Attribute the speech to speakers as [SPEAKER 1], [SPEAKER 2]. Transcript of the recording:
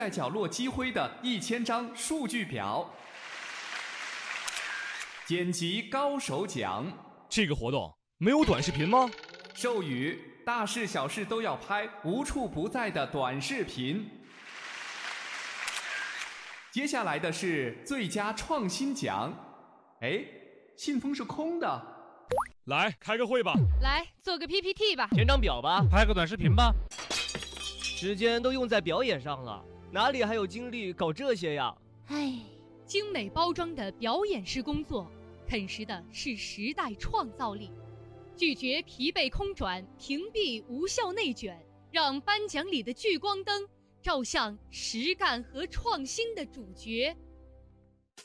[SPEAKER 1] 在角落积灰的1000张数据表。剪辑高手奖，
[SPEAKER 2] 这个活动没有短视频吗？
[SPEAKER 1] 授予大事小事都要拍，无处不在的短视频。接下来的是最佳创新奖。哎，信封是空的。
[SPEAKER 2] 来开个会吧，
[SPEAKER 3] 来做个 PPT 吧，
[SPEAKER 4] 填张表吧，
[SPEAKER 5] 拍个短视频吧。
[SPEAKER 4] 时间都用在表演上了，哪里还有精力搞这些呀？
[SPEAKER 3] 唉，精美包装的表演式工作，啃食的是时代创造力。拒绝疲惫空转，屏蔽无效内卷，让颁奖里的聚光灯照向实干和创新的主角。